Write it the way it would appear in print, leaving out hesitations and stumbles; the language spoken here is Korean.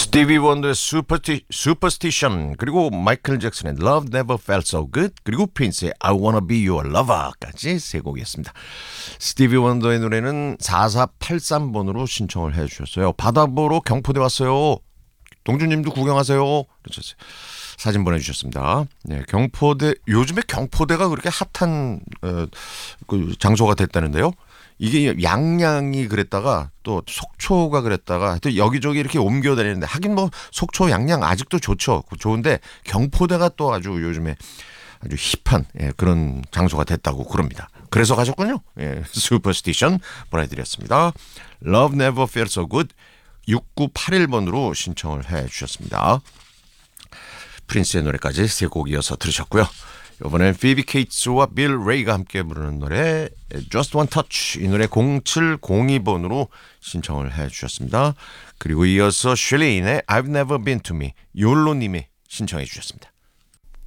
스티비 원더의 슈퍼스티션, 그리고 마이클 잭슨의 Love Never Felt So Good, 그리고 프린스의 I Wanna Be Your Lover까지 세 곡이었습니다. 스티비 원더의 노래는 4483번으로 신청을 해주셨어요. 바다 보러 경포대 왔어요. 동주님도 구경하세요. 그러셨어요. 사진 보내주셨습니다. 네, 경포대, 요즘에 경포대가 그렇게 핫한 그 장소가 됐다는데요. 이게 양양이 그랬다가 또 속초가 그랬다가 또 여기저기 이렇게 옮겨 다니는데, 하긴 뭐 속초 양양 아직도 좋죠. 좋은데 경포대가 또 아주 요즘에 아주 힙한 그런 장소가 됐다고 그럽니다. 그래서 가셨군요. 슈퍼스티션 보내드렸습니다. Love Never Felt So Good 6981번으로 신청을 해 주셨습니다. 프린스의 노래까지 세 곡 이어서 들으셨고요. 이번엔 피비 케이츠와 빌 레이가 함께 부르는 노래 Just One Touch, 이 노래 0702번으로 신청을 해 주셨습니다. 그리고 이어서 슐레인의 I've Never Been To Me, 욜로님이 신청해 주셨습니다.